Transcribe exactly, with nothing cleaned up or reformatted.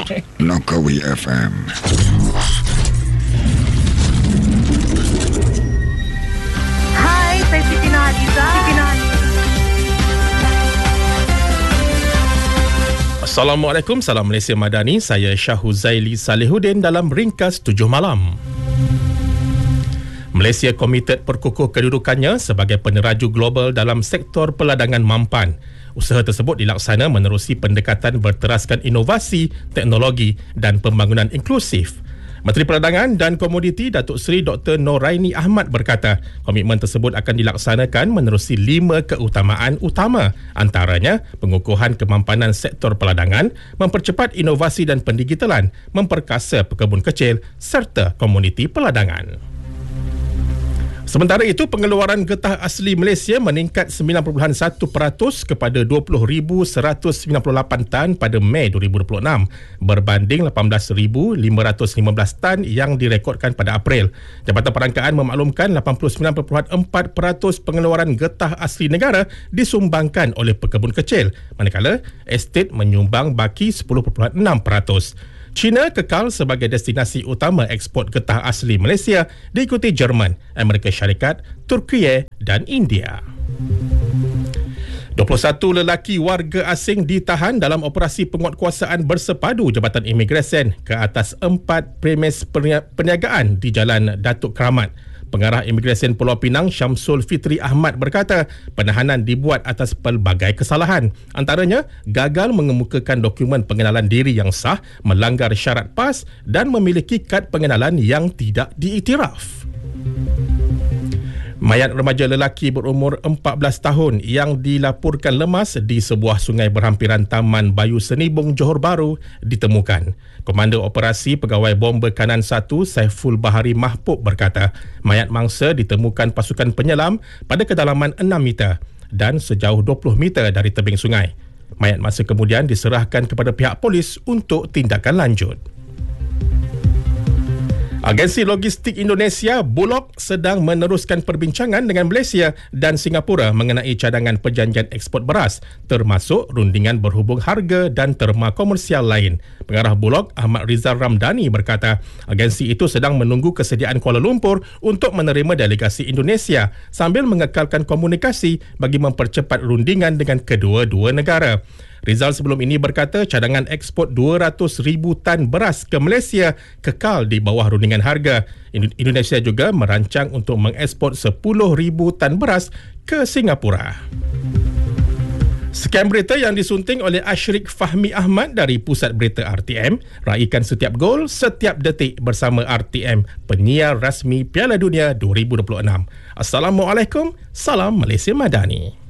Langkawi F M. Hai, saya Siti Nurhaliza. Siti Nurhaliza. Assalamualaikum, salam Malaysia Madani. Saya Syahuzaili Salihuddin dalam Ringkas tujuh Malam. Malaysia komited perkukuh kedudukannya sebagai peneraju global dalam sektor peladangan mampan. Usaha tersebut dilaksana menerusi pendekatan berteraskan inovasi, teknologi dan pembangunan inklusif. Menteri Perdagangan dan Komoditi Datuk Seri Doktor Noraini Ahmad berkata, komitmen tersebut akan dilaksanakan menerusi lima keutamaan utama, antaranya pengukuhan kemampanan sektor peladangan, mempercepat inovasi dan pendigitalan, memperkasa pekebun kecil serta komuniti peladangan. Sementara itu, pengeluaran getah asli Malaysia meningkat sembilan perpuluhan satu peratus kepada dua puluh ribu seratus sembilan puluh lapan tan pada Mei dua ribu dua puluh enam berbanding lapan belas ribu lima ratus lima belas tan yang direkodkan pada April. Jabatan Perangkaan memaklumkan lapan puluh sembilan perpuluhan empat peratus pengeluaran getah asli negara disumbangkan oleh pekebun kecil, manakala estet menyumbang baki sepuluh perpuluhan enam peratus. China kekal sebagai destinasi utama ekspor getah asli Malaysia, diikuti Jerman, Amerika Syarikat, Turki dan India. dua puluh satu lelaki warga asing ditahan dalam operasi penguatkuasaan bersepadu Jabatan Imigresen ke atas empat premis perniagaan di Jalan Datuk Keramat. Pengarah Imigresen Pulau Pinang Syamsul Fitri Ahmad berkata, penahanan dibuat atas pelbagai kesalahan. Antaranya, gagal mengemukakan dokumen pengenalan diri yang sah, melanggar syarat PAS dan memiliki kad pengenalan yang tidak diiktiraf. Mayat remaja lelaki berumur empat belas tahun yang dilaporkan lemas di sebuah sungai berhampiran Taman Bayu Senibung, Johor Bahru ditemukan. Komander Operasi Pegawai Bomber Kanan satu Saiful Bahari Mahbub berkata, mayat mangsa ditemukan pasukan penyelam pada kedalaman enam meter dan sejauh dua puluh meter dari tebing sungai. Mayat mangsa kemudian diserahkan kepada pihak polis untuk tindakan lanjut. Agensi Logistik Indonesia Bulog sedang meneruskan perbincangan dengan Malaysia dan Singapura mengenai cadangan perjanjian ekspor beras, termasuk rundingan berhubung harga dan terma komersial lain. Pengarah Bulog Ahmad Rizal Ramdhani berkata, agensi itu sedang menunggu kesediaan Kuala Lumpur untuk menerima delegasi Indonesia sambil mengekalkan komunikasi bagi mempercepat rundingan dengan kedua-dua negara. Rizal sebelum ini berkata cadangan ekspor dua ratus ribu tan beras ke Malaysia kekal di bawah rundingan harga. Indonesia juga merancang untuk mengekspor sepuluh ribu tan beras ke Singapura. Sekian berita yang disunting oleh Ashrik Fahmi Ahmad dari Pusat Berita R T M. Raikan setiap gol, setiap detik bersama R T M, penyiar rasmi Piala Dunia dua ribu dua puluh enam. Assalamualaikum, salam Malaysia Madani.